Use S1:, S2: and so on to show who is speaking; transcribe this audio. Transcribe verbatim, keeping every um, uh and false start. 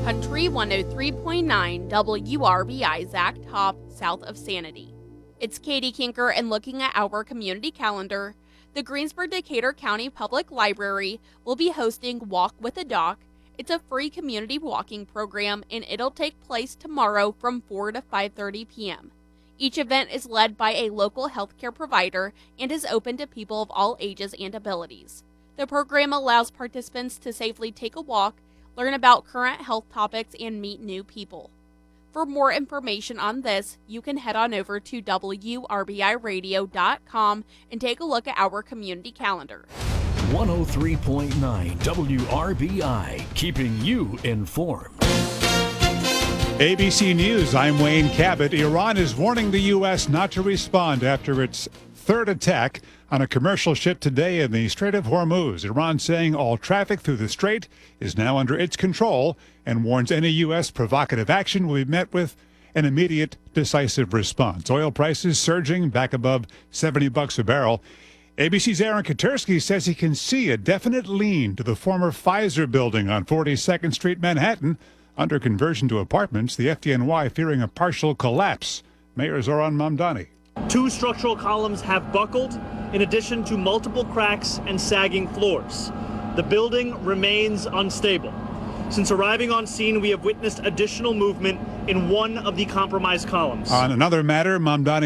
S1: Country one oh three point nine W R B I Zach Top, south of Sanity. It's Katie Kinker, and looking at our community calendar, the Greensburg-Decatur County Public Library will be hosting Walk with a Doc. It's a free community walking program, and it'll take place tomorrow from four to five thirty p.m. Each event is led by a local healthcare provider and is open to people of all ages and abilities. The program allows participants to safely take a walk, learn about current health topics, and meet new people. For more information on this, you can head on over to W R B I radio dot com and take a look at our community calendar.
S2: one oh three point nine W R B I, keeping you informed.
S3: A B C News, I'm Wayne Cabot. Iran is warning the U S not to respond after its third attack on a commercial ship today in the Strait of Hormuz. Iran saying all traffic through the strait is now under its control and warns any U S provocative action will be met with an immediate, decisive response. Oil prices surging back above seventy bucks a barrel. A B C's Aaron Katersky says he can see a definite lean to the former Pfizer building on forty-second Street, Manhattan. Under conversion to apartments, the F D N Y fearing a partial collapse. Mayor Zoran Mamdani.
S4: Two structural columns have buckled, in addition to multiple cracks and sagging floors. The building remains unstable. Since arriving on scene, we have witnessed additional movement in one of the compromised columns.
S3: On another matter, Mamdani